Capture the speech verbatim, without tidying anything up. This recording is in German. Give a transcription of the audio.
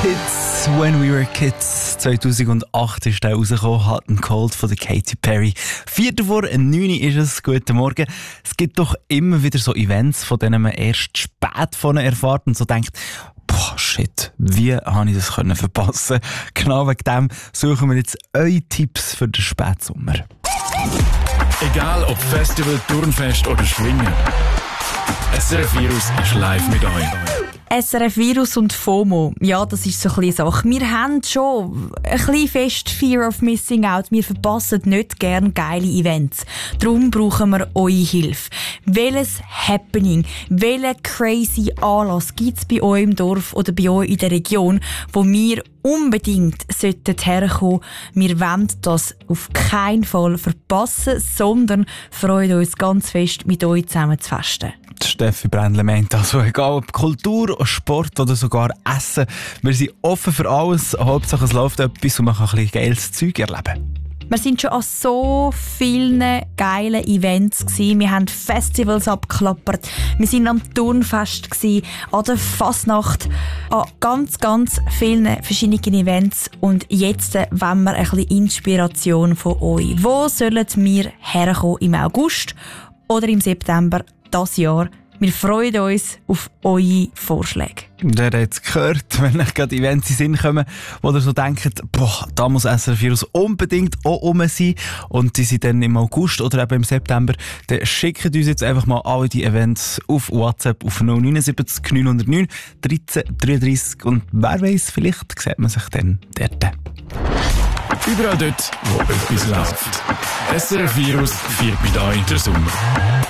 Hits When We Were Kids. zweitausendacht ist der rausgekommen, Hot and Cold von der Katy Perry. Viertel vor neun ist es. Guten Morgen. Es gibt doch immer wieder so Events, von denen man erst spät von erfährt und so denkt, boah, shit, wie habe ich das können verpassen? Genau wegen dem suchen wir jetzt eure Tipps für den Spätsommer. Egal ob Festival, Turnfest oder Schwingen. S R F Virus ist live mit euch. S R F Virus und FOMO, ja, das ist so ein bisschen Sache. Wir haben schon ein bisschen fest Fear of Missing Out. Wir verpassen nicht gerne geile Events. Darum brauchen wir eure Hilfe. Welches Happening, welchen crazy Anlass gibt es bei euch im Dorf oder bei euch in der Region, wo wir unbedingt sollten herkommen? Wir wollen das auf keinen Fall verpassen, sondern freuen uns ganz fest, mit euch zusammen zu festen. Steffi Brändle meint also, egal ob Kultur, Sport oder sogar Essen, wir sind offen für alles. Hauptsache es läuft etwas und man kann ein bisschen geiles Zeug erleben. Wir sind schon an so vielen geilen Events gewesen. Wir haben Festivals abgeklappert. Wir sind am Turnfest gewesen, an der Fasnacht, an ganz, ganz vielen verschiedenen Events. Und jetzt wollen wir ein bisschen Inspiration von euch. Wo sollen wir herkommen? Im August oder im September das Jahr? Wir freuen uns auf eure Vorschläge. Der hat es gehört, wenn euch gerade Events in den Sinn kommen, wo ihr so denkt, boah, da muss S R F Virus unbedingt auch rum sein. Und die sind dann im August oder eben im September. Dann schickt uns jetzt einfach mal alle die Events auf WhatsApp auf null neun sieben neun null neun dreizehn dreiunddreissig. Und wer weiss, vielleicht sieht man sich dann dort. Überall dort, wo etwas läuft. S R F Virus feiert mit euch den Sommer.